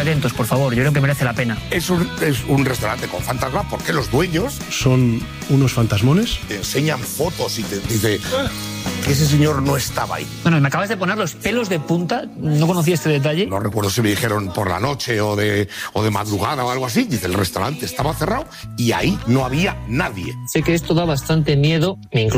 atentos, por favor, yo creo que merece la pena. Es un restaurante con fantasma porque los dueños son unos fantasmones. Te enseñan fotos y te dice que ese señor no estaba ahí. Bueno, me acabas de poner los pelos de punta, no conocía este detalle. No recuerdo si me dijeron por la noche o de madrugada o algo así. Dice, el restaurante estaba cerrado y ahí no había nadie. Sé que esto da bastante miedo, me incluyo.